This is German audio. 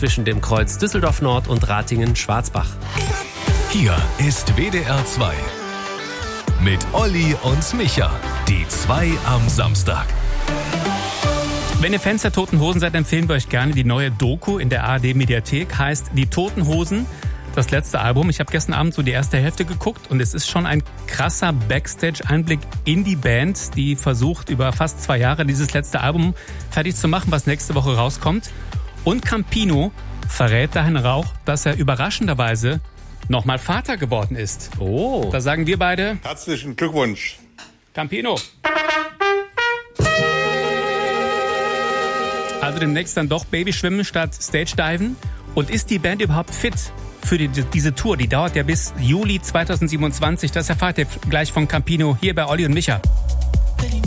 zwischen dem Kreuz Düsseldorf Nord und Ratingen-Schwarzbach. Hier ist WDR 2 mit Olli und Micha, die 2 am Samstag. Wenn ihr Fans der Toten Hosen seid, empfehlen wir euch gerne die neue Doku in der ARD-Mediathek. Heißt Die Toten Hosen, das letzte Album. Ich habe gestern Abend so die erste Hälfte geguckt und es ist schon ein krasser Backstage-Einblick in die Band, die versucht, über fast 2 Jahre dieses letzte Album fertig zu machen, was nächste Woche rauskommt. Und Campino verrät dahin auch, dass er überraschenderweise nochmal Vater geworden ist. Oh. Da sagen wir beide: Herzlichen Glückwunsch. Campino. Also demnächst dann doch Babyschwimmen statt Stage-Diven. Und ist die Band überhaupt fit für diese Tour? Die dauert ja bis Juli 2027. Das erfahrt ihr gleich von Campino hier bei Olli und Micha.